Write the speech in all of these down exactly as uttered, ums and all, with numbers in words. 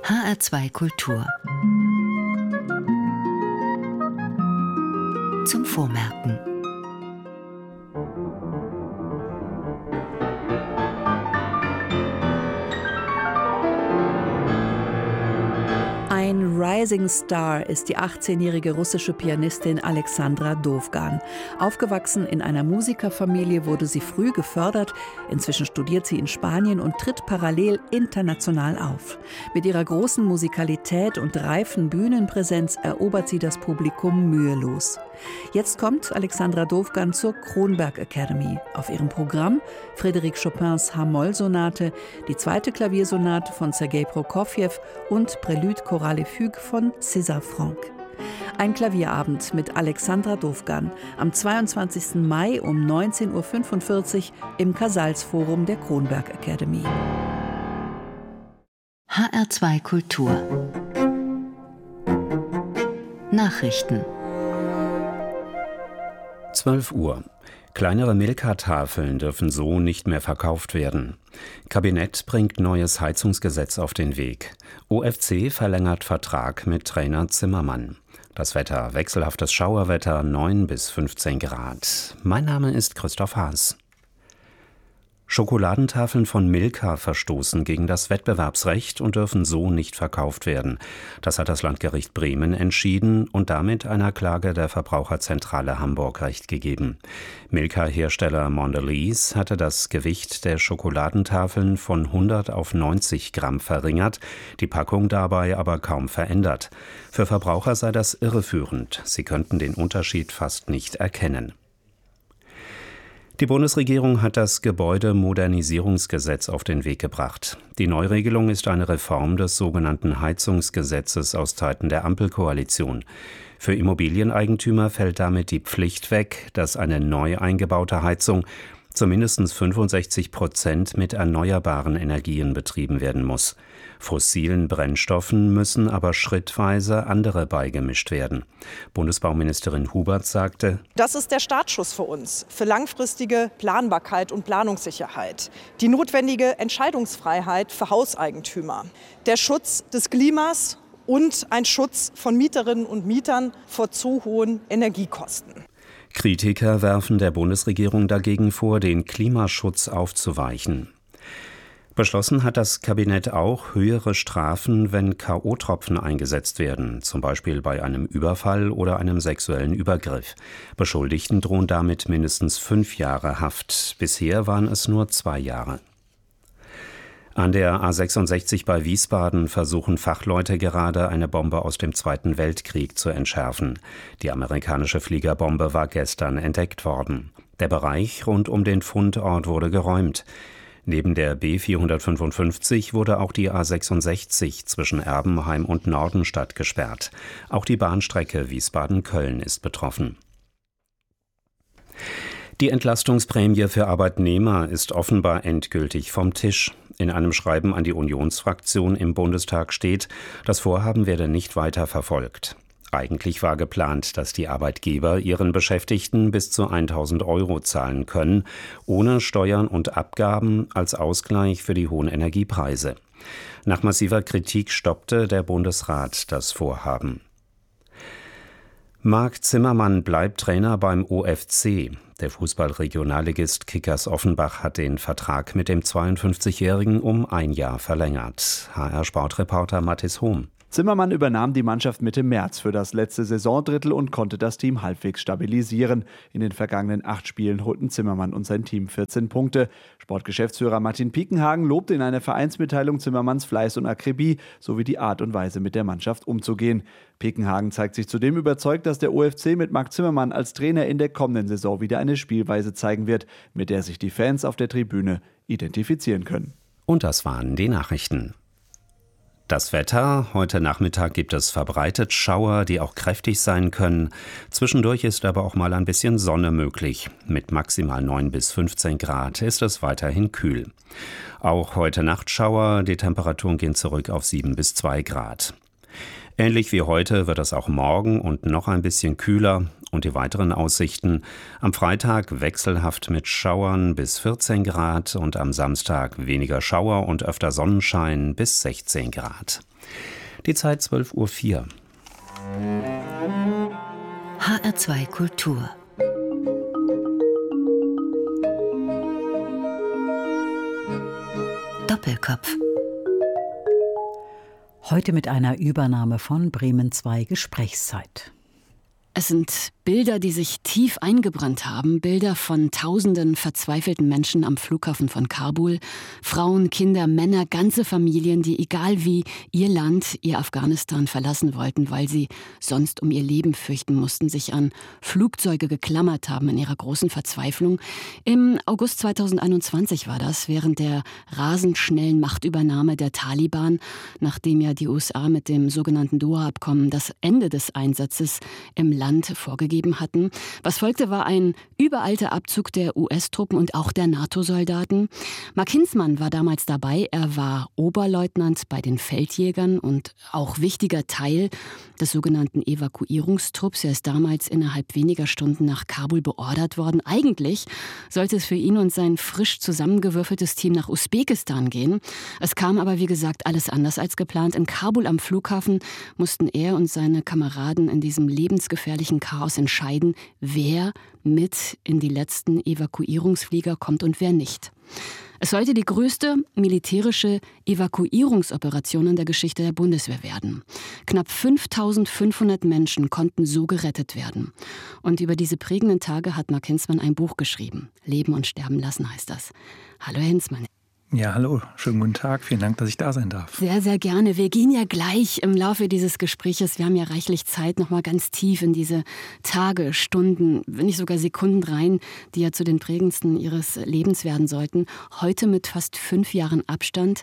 H R zwei Kultur. Zum Vormerken. Ein Rising Star ist die achtzehnjährige russische Pianistin Alexandra Dovgan. Aufgewachsen in einer Musikerfamilie wurde sie früh gefördert. Inzwischen studiert sie in Spanien und tritt parallel international auf. Mit ihrer großen Musikalität und reifen Bühnenpräsenz erobert sie das Publikum mühelos. Jetzt kommt Alexandra Dovgan zur Kronberg Academy. Auf ihrem Programm Frédéric Chopins H-Moll-Sonate, die zweite Klaviersonate von Sergei Prokofjew und Prélude Chorale Fugue von César Franck. Ein Klavierabend mit Alexandra Dovgan am zweiundzwanzigsten Mai um neunzehn Uhr fünfundvierzig im Casals-Forum der Kronberg Academy. H R zwei Kultur. Nachrichten. zwölf Uhr. Kleinere Milka-Tafeln dürfen so nicht mehr verkauft werden. Kabinett bringt neues Heizungsgesetz auf den Weg. O F C verlängert Vertrag mit Trainer Zimmermann. Das Wetter: wechselhaftes Schauerwetter, neun bis fünfzehn Grad. Mein Name ist Christoph Haas. Schokoladentafeln von Milka verstoßen gegen das Wettbewerbsrecht und dürfen so nicht verkauft werden. Das hat das Landgericht Bremen entschieden und damit einer Klage der Verbraucherzentrale Hamburg Recht gegeben. Milka-Hersteller Mondelez hatte das Gewicht der Schokoladentafeln von hundert auf neunzig Gramm verringert, die Packung dabei aber kaum verändert. Für Verbraucher sei das irreführend. Sie könnten den Unterschied fast nicht erkennen. Die Bundesregierung hat das Gebäudemodernisierungsgesetz auf den Weg gebracht. Die Neuregelung ist eine Reform des sogenannten Heizungsgesetzes aus Zeiten der Ampelkoalition. Für Immobilieneigentümer fällt damit die Pflicht weg, dass eine neu eingebaute Heizung zu mindestens fünfundsechzig Prozent mit erneuerbaren Energien betrieben werden muss. Fossilen Brennstoffen müssen aber schrittweise andere beigemischt werden. Bundesbauministerin Hubert sagte: Das ist der Startschuss für uns, für langfristige Planbarkeit und Planungssicherheit. Die notwendige Entscheidungsfreiheit für Hauseigentümer. Der Schutz des Klimas und ein Schutz von Mieterinnen und Mietern vor zu hohen Energiekosten. Kritiker werfen der Bundesregierung dagegen vor, den Klimaschutz aufzuweichen. Beschlossen hat das Kabinett auch höhere Strafen, wenn K O-Tropfen eingesetzt werden, zum Beispiel bei einem Überfall oder einem sexuellen Übergriff. Beschuldigten drohen damit mindestens fünf Jahre Haft. Bisher waren es nur zwei Jahre. An der A sechsundsechzig bei Wiesbaden versuchen Fachleute gerade, eine Bombe aus dem Zweiten Weltkrieg zu entschärfen. Die amerikanische Fliegerbombe war gestern entdeckt worden. Der Bereich rund um den Fundort wurde geräumt. Neben der B vierhundertfünfundfünfzig wurde auch die A sechsundsechzig zwischen Erbenheim und Nordenstadt gesperrt. Auch die Bahnstrecke Wiesbaden-Köln ist betroffen. Die Entlastungsprämie für Arbeitnehmer ist offenbar endgültig vom Tisch. In einem Schreiben an die Unionsfraktion im Bundestag steht, das Vorhaben werde nicht weiter verfolgt. Eigentlich war geplant, dass die Arbeitgeber ihren Beschäftigten bis zu tausend Euro zahlen können, ohne Steuern und Abgaben als Ausgleich für die hohen Energiepreise. Nach massiver Kritik stoppte der Bundesrat das Vorhaben. Marc Zimmermann bleibt Trainer beim O F C. Der Fußball-Regionalligist Kickers Offenbach hat den Vertrag mit dem zweiundfünfzigjährigen um ein Jahr verlängert. H R-Sportreporter Mathis Hohm. Zimmermann übernahm die Mannschaft Mitte März für das letzte Saisondrittel und konnte das Team halbwegs stabilisieren. In den vergangenen acht Spielen holten Zimmermann und sein Team vierzehn Punkte. Sportgeschäftsführer Martin Piekenhagen lobte in einer Vereinsmitteilung Zimmermanns Fleiß und Akribie sowie die Art und Weise, mit der Mannschaft umzugehen. Piekenhagen zeigt sich zudem überzeugt, dass der O F C mit Marc Zimmermann als Trainer in der kommenden Saison wieder eine Spielweise zeigen wird, mit der sich die Fans auf der Tribüne identifizieren können. Und das waren die Nachrichten. Das Wetter: Heute Nachmittag gibt es verbreitet Schauer, die auch kräftig sein können. Zwischendurch ist aber auch mal ein bisschen Sonne möglich. Mit maximal neun bis fünfzehn Grad ist es weiterhin kühl. Auch heute Nacht Schauer, die Temperaturen gehen zurück auf sieben bis zwei Grad. Ähnlich wie heute wird es auch morgen und noch ein bisschen kühler. Und die weiteren Aussichten: am Freitag wechselhaft mit Schauern bis vierzehn Grad und am Samstag weniger Schauer und öfter Sonnenschein bis sechzehn Grad. Die Zeit zwölf Uhr vier. H R zwei Kultur. Doppelkopf. Heute mit einer Übernahme von Bremen zwei Gesprächszeit. Es sind Bilder, die sich tief eingebrannt haben. Bilder von tausenden verzweifelten Menschen am Flughafen von Kabul. Frauen, Kinder, Männer, ganze Familien, die egal wie ihr Land, ihr Afghanistan verlassen wollten, weil sie sonst um ihr Leben fürchten mussten, sich an Flugzeuge geklammert haben in ihrer großen Verzweiflung. Im August zweitausendeinundzwanzig war das, während der rasend schnellen Machtübernahme der Taliban, nachdem ja die U S A mit dem sogenannten Doha-Abkommen das Ende des Einsatzes im Land vorgegeben hatten. Was folgte, war ein übereilter Abzug der U S-Truppen und auch der NATO-Soldaten. Mark Hinzmann war damals dabei. Er war Oberleutnant bei den Feldjägern und auch wichtiger Teil des sogenannten Evakuierungstrupps. Er ist damals innerhalb weniger Stunden nach Kabul beordert worden. Eigentlich sollte es für ihn und sein frisch zusammengewürfeltes Team nach Usbekistan gehen. Es kam aber, wie gesagt, alles anders als geplant. In Kabul am Flughafen mussten er und seine Kameraden in diesem lebensgefährlichen Chaos entscheiden, wer mit in die letzten Evakuierungsflieger kommt und wer nicht. Es sollte die größte militärische Evakuierungsoperation in der Geschichte der Bundeswehr werden. Knapp fünftausendfünfhundert Menschen konnten so gerettet werden. Und über diese prägenden Tage hat Mark Hinzmann ein Buch geschrieben. Leben und sterben lassen heißt das. Hallo Herr Hinzmann. Ja, hallo, schönen guten Tag. Vielen Dank, dass ich da sein darf. Sehr, sehr gerne. Wir gehen ja gleich im Laufe dieses Gespräches, wir haben ja reichlich Zeit, noch mal ganz tief in diese Tage, Stunden, wenn nicht sogar Sekunden rein, die ja zu den prägendsten Ihres Lebens werden sollten. Heute mit fast fünf Jahren Abstand.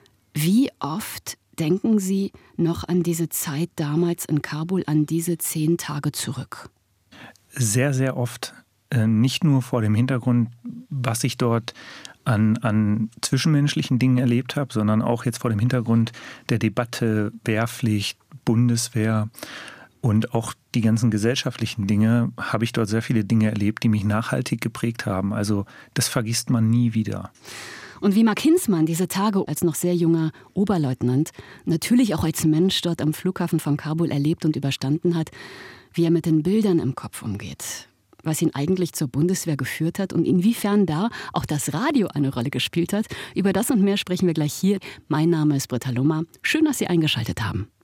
Wie oft denken Sie noch an diese Zeit damals in Kabul, an diese zehn Tage zurück? Sehr, sehr oft. Nicht nur vor dem Hintergrund, was ich dort an, an zwischenmenschlichen Dingen erlebt habe, sondern auch jetzt vor dem Hintergrund der Debatte Wehrpflicht, Bundeswehr und auch die ganzen gesellschaftlichen Dinge, habe ich dort sehr viele Dinge erlebt, die mich nachhaltig geprägt haben. Also das vergisst man nie wieder. Und wie Mark Hinzmann diese Tage als noch sehr junger Oberleutnant, natürlich auch als Mensch dort am Flughafen von Kabul erlebt und überstanden hat, wie er mit den Bildern im Kopf umgeht, was ihn eigentlich zur Bundeswehr geführt hat und inwiefern da auch das Radio eine Rolle gespielt hat. Über das und mehr sprechen wir gleich hier. Mein Name ist Britta Lummer. Schön, dass Sie eingeschaltet haben.